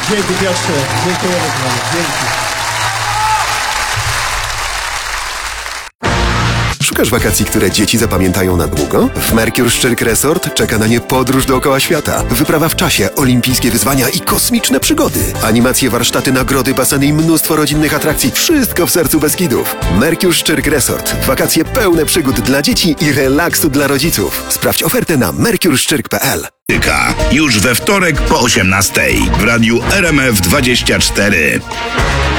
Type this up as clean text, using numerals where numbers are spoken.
Dzięki Piotrze, dziękujemy panu, dzięki. Szukasz wakacji, które dzieci zapamiętają na długo? W Mercure Szczyrk Resort czeka na nie podróż dookoła świata. Wyprawa w czasie, olimpijskie wyzwania i kosmiczne przygody. Animacje, warsztaty, nagrody, baseny i mnóstwo rodzinnych atrakcji. Wszystko w sercu Beskidów. Mercure Szczyrk Resort. Wakacje pełne przygód dla dzieci i relaksu dla rodziców. Sprawdź ofertę na mercureszczyrk.pl. Już we wtorek po 18:00 w radiu RMF 24.